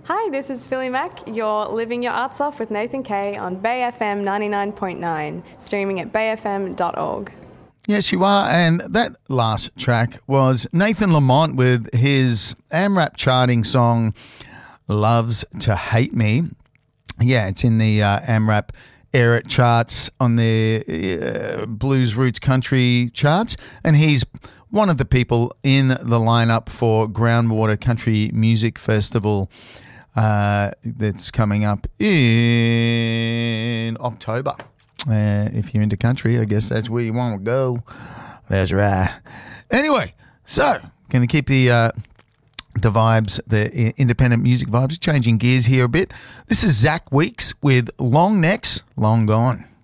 Hi, this is Philly Mack. You're living your arts off with Nathan Kay on Bay FM 99.9, streaming at bayfm.org. Yes, you are. And that last track was Nathan Lamont with his AMRAP charting song, Loves to Hate Me. Yeah, it's in the AMRAP era charts on the Blues Roots Country charts. And he's one of the people in the lineup for Groundwater Country Music Festival that's coming up in October. If you're into country, I guess that's where you want to go. That's right. Anyway, so going to keep the vibes, the independent music vibes, changing gears here a bit. This is Zach Weeks with Long Necks, Long Gone.